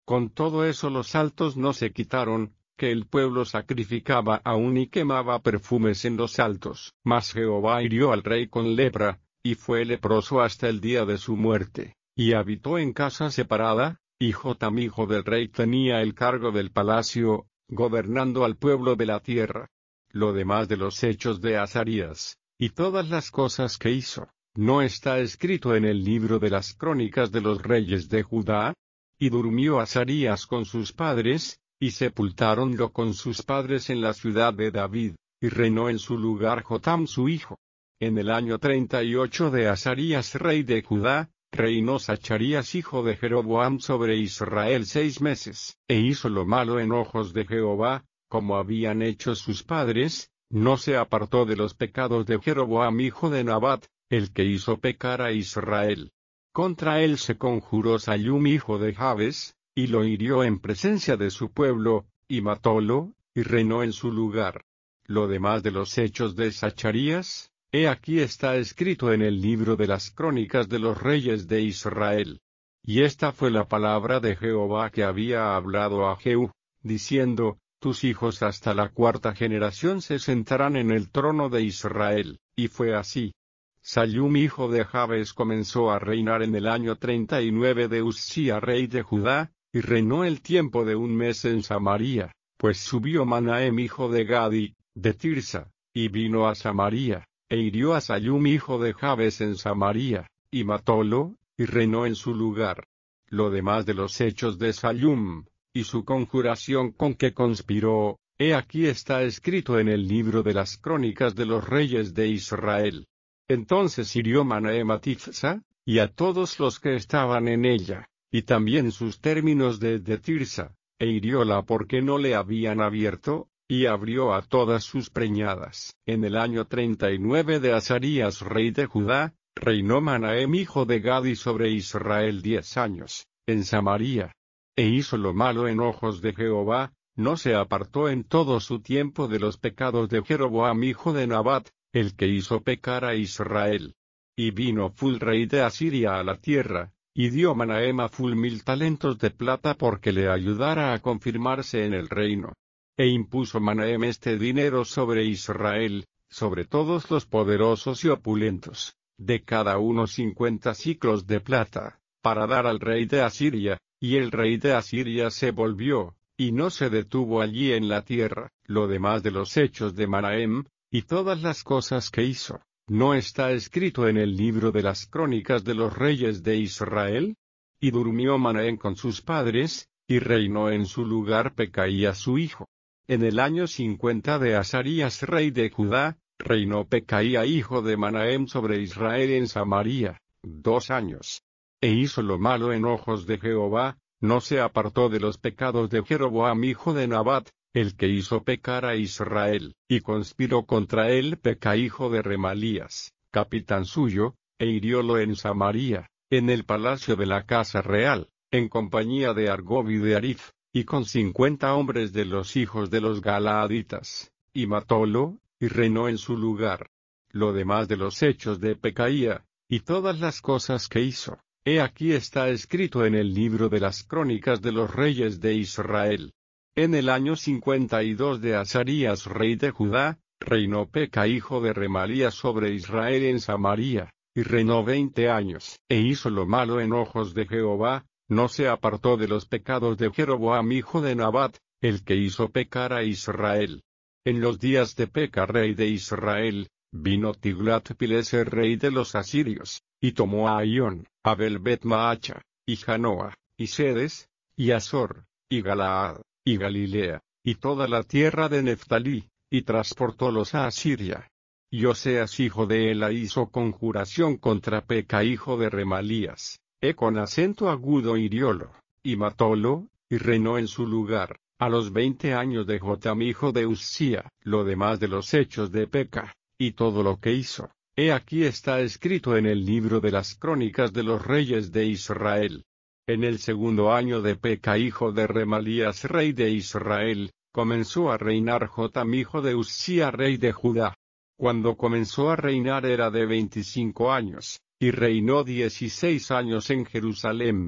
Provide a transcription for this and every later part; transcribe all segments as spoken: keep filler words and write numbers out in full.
Con todo eso los altos no se quitaron, que el pueblo sacrificaba aún y quemaba perfumes en los altos. Mas Jehová hirió al rey con lepra, y fue leproso hasta el día de su muerte, y habitó en casa separada, y Jotam hijo del rey tenía el cargo del palacio, gobernando al pueblo de la tierra. Lo demás de los hechos de Azarías, y todas las cosas que hizo, ¿no está escrito en el libro de las crónicas de los reyes de Judá? Y durmió Azarías con sus padres, y sepultáronlo con sus padres en la ciudad de David, y reinó en su lugar Jotam su hijo. En el año treinta y ocho de Azarías rey de Judá, reinó Zacharías hijo de Jeroboam sobre Israel seis meses, e hizo lo malo en ojos de Jehová, como habían hecho sus padres, no se apartó de los pecados de Jeroboam hijo de Nabat, el que hizo pecar a Israel. Contra él se conjuró Sallum hijo de Jabes, y lo hirió en presencia de su pueblo, y matólo, y reinó en su lugar. Lo demás de los hechos de Zacharías, he aquí está escrito en el libro de las crónicas de los reyes de Israel. Y esta fue la palabra de Jehová que había hablado a Jehú, diciendo, tus hijos hasta la cuarta generación se sentarán en el trono de Israel, y fue así. Sallum hijo de Jabes comenzó a reinar en el año treinta y nueve de Uzía rey de Judá, y reinó el tiempo de un mes en Samaria, pues subió Manahem hijo de Gadi, de Tirsa, y vino a Samaria, e hirió a Sallum hijo de Jabes en Samaria, y matólo, y reinó en su lugar. Lo demás de los hechos de Sallum, y su conjuración con que conspiró, he aquí está escrito en el libro de las crónicas de los reyes de Israel. Entonces hirió Manahem a Tifsa, y a todos los que estaban en ella, y también sus términos desde Tirsa, e hirióla porque no le habían abierto, y abrió a todas sus preñadas. En el año treinta y nueve de Azarías rey de Judá, reinó Manahem hijo de Gadi sobre Israel diez años, en Samaria. E hizo lo malo en ojos de Jehová, no se apartó en todo su tiempo de los pecados de Jeroboam hijo de Nabat, el que hizo pecar a Israel. Y vino Ful rey de Asiria a la tierra, y dio Manahem a Ful mil talentos de plata porque le ayudara a confirmarse en el reino. E impuso Manahem este dinero sobre Israel, sobre todos los poderosos y opulentos, de cada uno cincuenta siclos de plata, para dar al rey de Asiria, y el rey de Asiria se volvió, y no se detuvo allí en la tierra. Lo demás de los hechos de Manahem, y todas las cosas que hizo, ¿no está escrito en el libro de las crónicas de los reyes de Israel? Y durmió Manahem con sus padres, y reinó en su lugar Pecaía su hijo. En el año cincuenta de Azarías rey de Judá, reinó Pecaía hijo de Manahem sobre Israel en Samaria, dos años. E hizo lo malo en ojos de Jehová, no se apartó de los pecados de Jeroboam hijo de Nabat, el que hizo pecar a Israel, y conspiró contra él Peca hijo de Remalías, capitán suyo, e hiriólo en Samaria, en el palacio de la casa real, en compañía de Argob y de Arif, y con cincuenta hombres de los hijos de los Galaaditas, y matólo, y reinó en su lugar. Lo demás de los hechos de Pecaía, y todas las cosas que hizo, he aquí está escrito en el libro de las crónicas de los reyes de Israel. En el año cincuenta y dos de Azarías rey de Judá, reinó Peca hijo de Remalías sobre Israel en Samaria, y reinó veinte años. E hizo lo malo en ojos de Jehová, no se apartó de los pecados de Jeroboam hijo de Nabat, el que hizo pecar a Israel. En los días de Peca rey de Israel, vino Tiglat-Pileser rey de los asirios, y tomó a Aión, a Abel-Bet-Maacha, y Janoa, y Sedes, y Azor, y Galaad, y Galilea, y toda la tierra de Neftalí, y transportólos a Asiria. Y Oseas hijo de Ela hizo conjuración contra Peca hijo de Remalías, e con acento agudo hiriólo, y matólo, y reinó en su lugar, a los veinte años de Jotam hijo de Uzía. Lo demás de los hechos de Peca, y todo lo que hizo, he aquí está escrito en el libro de las crónicas de los reyes de Israel. En el segundo año de Peca hijo de Remalías rey de Israel, comenzó a reinar Jotam hijo de Uzía rey de Judá. Cuando comenzó a reinar era de veinticinco años, y reinó dieciséis años en Jerusalén.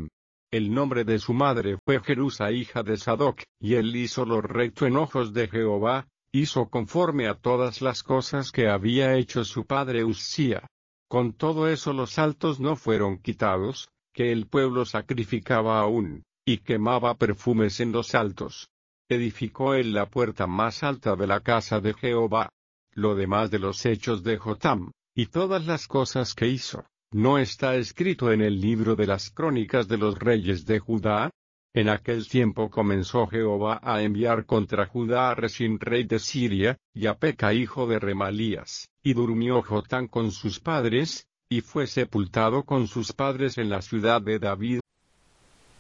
El nombre de su madre fue Jerusa, hija de Sadoc, y él hizo lo recto en ojos de Jehová, hizo conforme a todas las cosas que había hecho su padre Uzía. Con todo eso los altos no fueron quitados, que el pueblo sacrificaba aún, y quemaba perfumes en los altos. Edificó él la puerta más alta de la casa de Jehová. Lo demás de los hechos de Jotam, y todas las cosas que hizo, ¿no está escrito en el libro de las crónicas de los reyes de Judá? En aquel tiempo comenzó Jehová a enviar contra Judá a Resín rey de Siria, y a Peca hijo de Remalías, y durmió Jotam con sus padres, y fue sepultado con sus padres en la ciudad de David